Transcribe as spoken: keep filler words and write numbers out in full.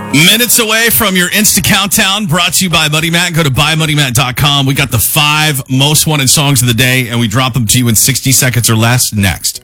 Minutes away from your Insta Countdown, brought to you by Muddy Matt. Go to buy muddy matt dot com. We got the five most wanted songs of the day, and we drop them to you in sixty seconds or less next.